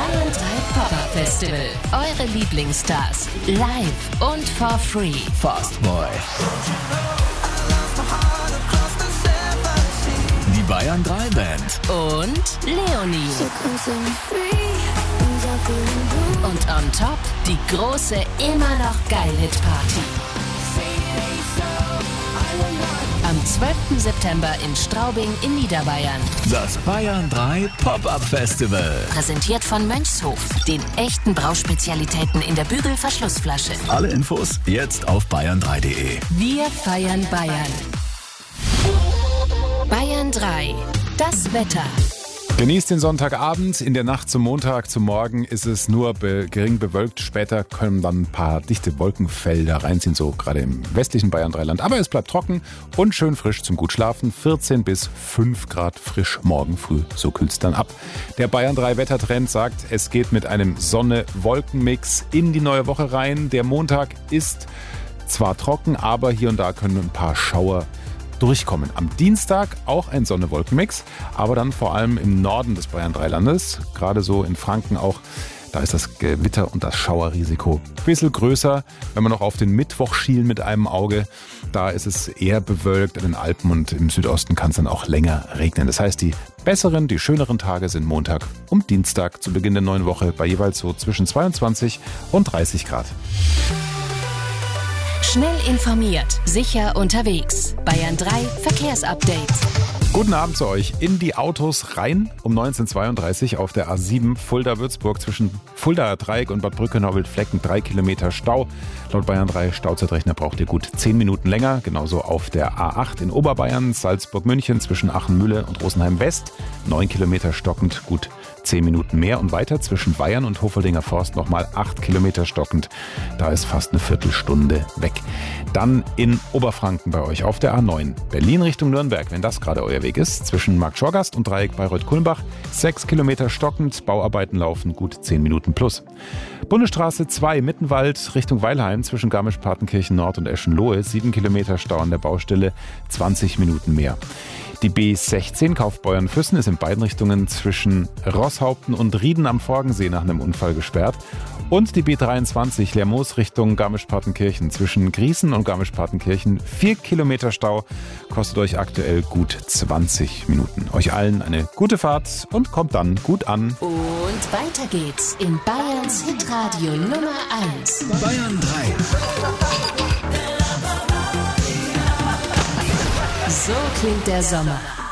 Bayern 3 Pop-Up Festival. Eure Lieblingsstars. Live und for free. Fastboy. Die Bayern 3 Band. Und Leonie. Und on top die große, immer noch geil Hit-Party. Am 12. September in Straubing in Niederbayern. Das Bayern 3 Pop-Up Festival. Präsentiert von Mönchshof, den echten Brauspezialitäten in der Bügelverschlussflasche. Alle Infos jetzt auf bayern3.de. Wir feiern Bayern. Bayern 3. Das Wetter. Genießt den Sonntagabend. In der Nacht zum Montag, zum Morgen ist es nur gering bewölkt. Später können dann ein paar dichte Wolkenfelder reinziehen, so gerade im westlichen Bayern-3-Land. Aber es bleibt trocken und schön frisch zum Gutschlafen. 14 bis 5 Grad frisch morgen früh. So kühlt es dann ab. Der Bayern-3-Wettertrend sagt, es geht mit einem Sonne-Wolken-Mix in die neue Woche rein. Der Montag ist zwar trocken, aber hier und da können ein paar Schauer durchkommen. Am Dienstag auch ein Sonne-Wolken-Mix, aber dann vor allem im Norden des Bayern-3-Landes, gerade so in Franken auch, da ist das Gewitter- und das Schauerrisiko ein bisschen größer. Wenn wir noch auf den Mittwoch schielen mit einem Auge, da ist es eher bewölkt. In den Alpen und im Südosten kann es dann auch länger regnen. Das heißt, die besseren, die schöneren Tage sind Montag und Dienstag zu Beginn der neuen Woche bei jeweils so zwischen 22 und 30 Grad. Schnell informiert, sicher unterwegs. Bayern 3 Verkehrsupdate. Guten Abend zu euch. In die Autos rein um 19.32 auf der A7 Fulda-Würzburg zwischen Fuldaer Dreieck und Bad Brückenau-Wildflecken 3 Kilometer Stau. Laut Bayern 3 Stauzeitrechner braucht ihr gut 10 Minuten länger. Genauso auf der A8 in Oberbayern, Salzburg-München zwischen Achenmühle und Rosenheim-West. 9 Kilometer stockend, gut 10 Minuten mehr. Und weiter zwischen Bayern und Hofeldinger Forst nochmal 8 Kilometer stockend. Da ist fast eine Viertelstunde weg. Dann in Oberfranken bei euch auf der A9. Berlin Richtung Nürnberg, wenn das gerade euer Weg ist. Zwischen Markt-Schorgast und Dreieck Bayreuth-Kulmbach 6 Kilometer stockend. Bauarbeiten laufen gut 10 Minuten plus. Bundesstraße 2 Mittenwald Richtung Weilheim zwischen Garmisch-Partenkirchen Nord und Eschenlohe. 7 Kilometer Stau an der Baustelle, 20 Minuten mehr. Die B16 Kaufbeuern-Füssen ist in beiden Richtungen zwischen Rosshaupten und Rieden am Forgensee nach einem Unfall gesperrt. Und die B23 Lermoos Richtung Garmisch-Partenkirchen zwischen Griesen und Garmisch-Partenkirchen 4 Kilometer Stau, kostet euch aktuell gut 20 Minuten. Euch allen eine gute Fahrt und kommt dann gut an. Und weiter geht's in Bayerns Hitradio Nummer 1. Bayern 3. So klingt der Sommer.